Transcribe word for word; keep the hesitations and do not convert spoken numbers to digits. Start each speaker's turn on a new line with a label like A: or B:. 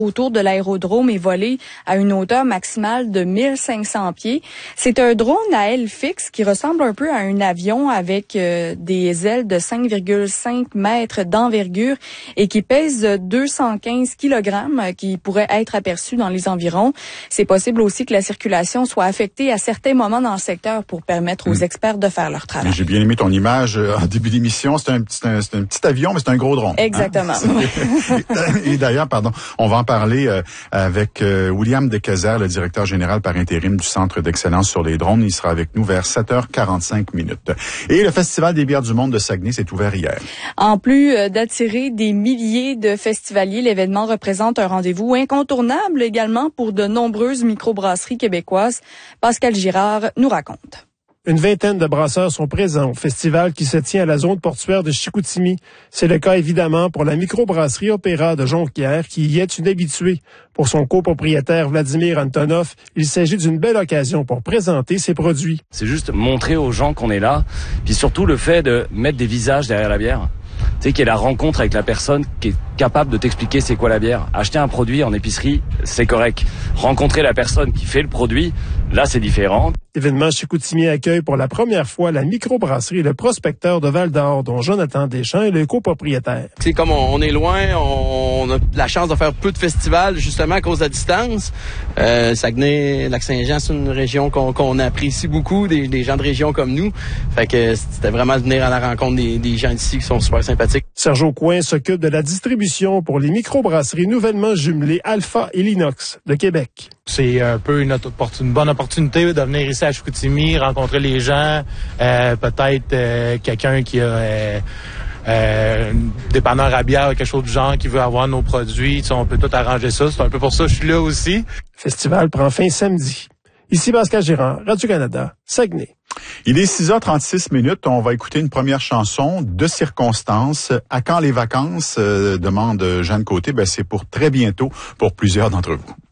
A: autour de l'aérodrome est volé à une hauteur maximale de mille cinq cents pieds. C'est un drone à aile fixe qui ressemble un peu à un avion avec euh, des ailes de cinq virgule cinq mètres d'envergure et qui pèse deux cent quinze kilogrammes euh, qui pourrait être aperçu dans les environs. C'est possible aussi que la circulation soit affectée à certains moments dans le secteur pour permettre aux mmh. experts de faire leur travail.
B: J'ai bien aimé ton image euh, en début d'émission. C'est un, c'est un, c'est un petit avion, mais c'est un gros drone.
A: Exactement.
B: Hein? et, et d'ailleurs, pardon, on va en parler euh, avec euh, William Dekezer, le directeur général par intérim du Centre d'excellence sur les drones. Il sera avec nous vers sept heures quarante-cinq minutes. Et le Festival des bières du monde de Saguenay s'est ouvert hier.
A: En plus euh, d'attirer des milliers de festivaliers, l'événement représente un rendez-vous incontournable également pour de nombreuses microbrasseries québécoises. Pascal Girard nous raconte.
C: Une vingtaine de brasseurs sont présents au festival qui se tient à la zone portuaire de Chicoutimi. C'est le cas évidemment pour la microbrasserie Opéra de Jonquière qui y est une habituée. Pour son copropriétaire Vladimir Antonov, il s'agit d'une belle occasion pour présenter ses produits.
D: C'est juste montrer aux gens qu'on est là, puis surtout le fait de mettre des visages derrière la bière. Tu sais, qu'il y ait la rencontre avec la personne qui est capable de t'expliquer c'est quoi la bière. Acheter un produit en épicerie, c'est correct. Rencontrer la personne qui fait le produit, là, c'est différent.
C: L'événement Chicoutimi accueille pour la première fois la microbrasserie Le Prospecteur de Val-d'Or, dont Jonathan Deschamps est le copropriétaire.
E: C'est comme on, on est loin, on, on a la chance de faire peu de festivals, justement à cause de la distance. Euh, Saguenay, Lac-Saint-Jean, c'est une région qu'on, qu'on apprécie beaucoup, des, des gens de région comme nous. Fait que c'était vraiment de venir à la rencontre des, des gens d'ici qui sont super sympathiques.
C: Serge Coin s'occupe de la distribution pour les microbrasseries nouvellement jumelées Alpha et Linox de Québec.
F: C'est un peu une, une bonne opportunité de venir ici à Chicoutimi, rencontrer les gens, euh, peut-être euh, quelqu'un qui a euh, euh, dépanneur à bière, quelque chose du genre, qui veut avoir nos produits. Tu sais, on peut tout arranger ça. C'est un peu pour ça que je suis là aussi.
C: Le festival prend fin samedi. Ici Pascal Girard, Radio-Canada, Saguenay.
B: Il est six heures trente-six minutes. On va écouter une première chanson de circonstance. À quand les vacances, euh, demande Jeanne Côté. Ben, c'est pour très bientôt pour plusieurs d'entre vous.